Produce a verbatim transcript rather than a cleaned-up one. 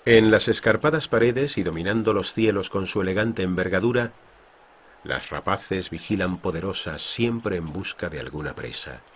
En las escarpadas paredes y dominando los cielos con su elegante envergadura, las rapaces vigilan poderosas siempre en busca de alguna presa.